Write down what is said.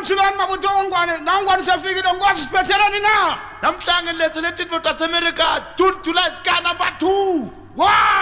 Chilani mabuto ongwane nangwane siyafikile ngikwazi siphethelani na namhlanje lethe letitho tasemerika July ska number 2 wow